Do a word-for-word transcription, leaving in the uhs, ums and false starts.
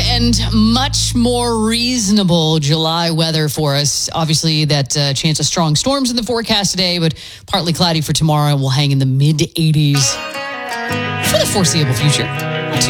and much more reasonable July weather for us. Obviously, that uh, chance of strong storms in the forecast today, but partly cloudy for tomorrow. We'll hang in the mid eighties for the foreseeable future.